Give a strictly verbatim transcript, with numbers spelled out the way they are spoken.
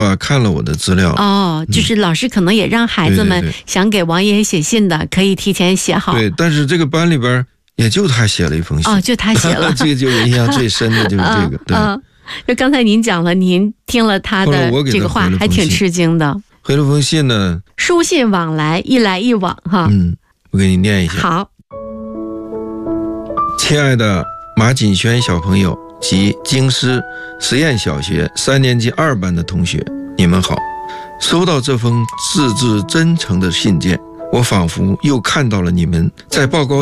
啊，看了我的资料哦，就是老师可能也让孩子们想给王爷爷写信的，可以提前写好。 对，但是这个班里边也就他写了一封信。 哦，就他写了。 这个就我印象最深的就是这个。对。 嗯，就刚才您讲了，您听了他的这个话，还挺吃惊的。 回了封信呢， 书信往来，一来一往哈。 嗯，我给你念一下。 好。 亲爱的马锦轩小朋友及京师实验小学三年级二班的同学，你们好。收到这封字字真诚的信件，我仿佛又看到了你们在报告